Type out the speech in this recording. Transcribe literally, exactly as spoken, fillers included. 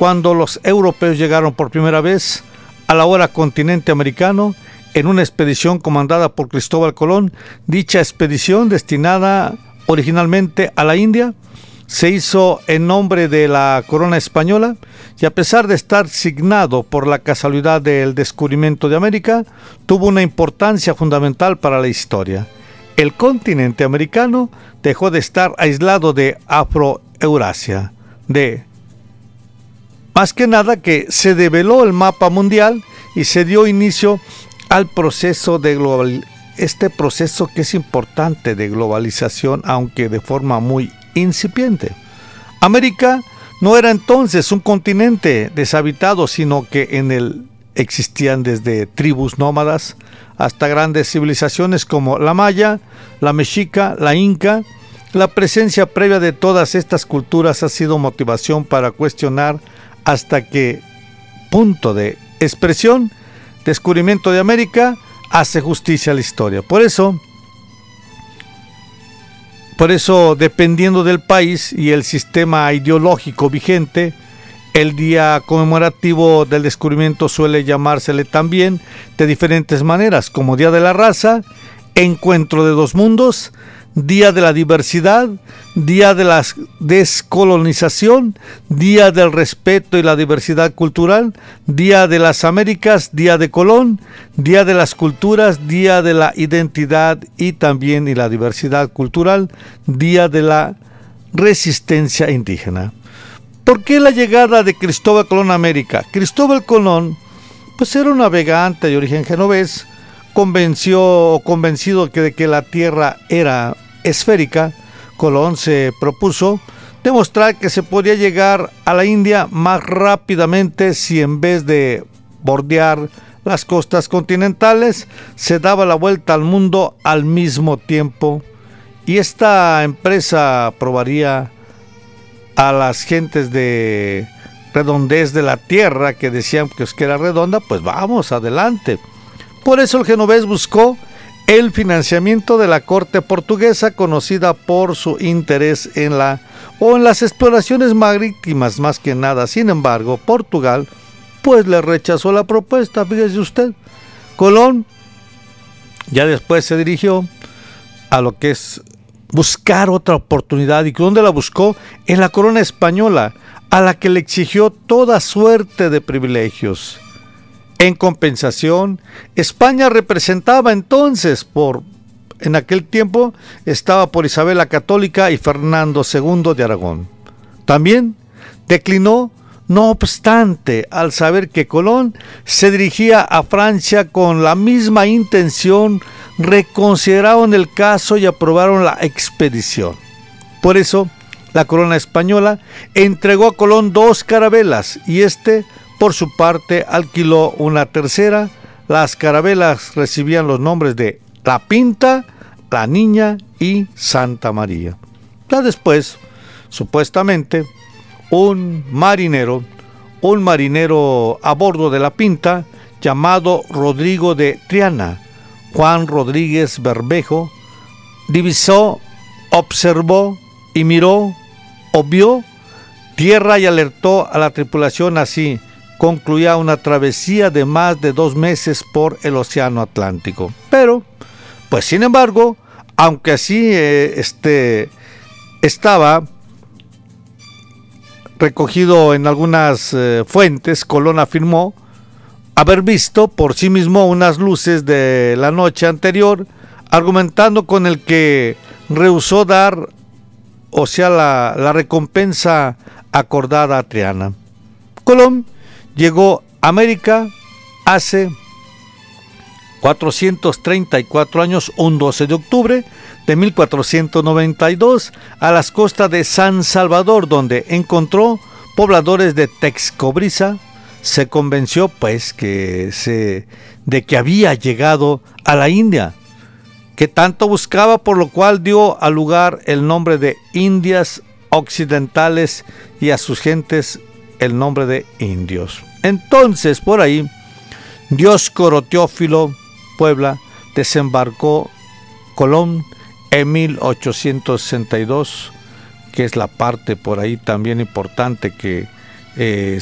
cuando los europeos llegaron por primera vez al ahora continente americano en una expedición comandada por Cristóbal Colón. Dicha expedición, destinada originalmente a la India, se hizo en nombre de la corona española y, a pesar de estar signado por la casualidad del descubrimiento de América, tuvo una importancia fundamental para la historia. El continente americano dejó de estar aislado de Afroeurasia, de más que nada que se develó el mapa mundial y se dio inicio al proceso de global, este proceso que es importante de globalización, aunque de forma muy incipiente. América no era entonces un continente deshabitado, sino que en él existían desde tribus nómadas hasta grandes civilizaciones como la maya, la mexica, la inca. La presencia previa de todas estas culturas ha sido motivación para cuestionar hasta qué punto de expresión, descubrimiento de América hace justicia a la historia. Por eso, por eso, dependiendo del país y el sistema ideológico vigente, el día conmemorativo del descubrimiento suele llamársele también de diferentes maneras, como Día de la Raza, Encuentro de dos Mundos, Día de la Diversidad, Día de la Descolonización, Día del Respeto y la Diversidad Cultural, Día de las Américas, Día de Colón, Día de las Culturas, Día de la Identidad y también y la Diversidad Cultural, Día de la Resistencia Indígena. ¿Por qué la llegada de Cristóbal Colón a América? Cristóbal Colón, pues era un navegante de origen genovés, convenció convencido que de que la tierra era esférica. Colón se propuso demostrar que se podía llegar a la India más rápidamente si, en vez de bordear las costas continentales, se daba la vuelta al mundo al mismo tiempo. Y esta empresa probaría a las gentes de redondez de la tierra, que decían pues, que era redonda, pues vamos, adelante. Por eso el genovés buscó el financiamiento de la corte portuguesa, conocida por su interés en la o en las exploraciones marítimas más que nada. Sin embargo, Portugal pues le rechazó la propuesta, fíjese usted. Colón ya después se dirigió a lo que es buscar otra oportunidad. ¿Y dónde la buscó? En la corona española, a la que le exigió toda suerte de privilegios. En compensación, España representaba entonces por, en aquel tiempo, estaba por Isabel la Católica y Fernando segundo de Aragón. También declinó, no obstante, al saber que Colón se dirigía a Francia con la misma intención, reconsideraron el caso y aprobaron la expedición. Por eso, la corona española entregó a Colón dos carabelas y este, por su parte, alquiló una tercera. Las carabelas recibían los nombres de La Pinta, La Niña y Santa María. Ya después, supuestamente, un marinero, un marinero a bordo de La Pinta, llamado Rodrigo de Triana, Juan Rodríguez Bermejo, divisó, observó y miró o vio tierra y alertó a la tripulación. Así concluía una travesía de más de dos meses por el Océano Atlántico. Pero, pues sin embargo, aunque así eh, este, estaba recogido en algunas eh, fuentes, Colón afirmó haber visto por sí mismo unas luces de la noche anterior, argumentando con el que rehusó dar, o sea, la, la recompensa acordada a Triana. Colón llegó a América hace cuatrocientos treinta y cuatro años, un doce de octubre de mil cuatrocientos noventa y dos, a las costas de San Salvador, donde encontró pobladores de Texcobriza. Se convenció pues que se, de que había llegado a la India, que tanto buscaba, por lo cual dio al lugar el nombre de Indias Occidentales y a sus gentes el nombre de indios. Entonces, por ahí, Dioscoro Teófilo Puebla desembarcó Colón en mil ochocientos sesenta y dos, que es la parte por ahí también importante que eh,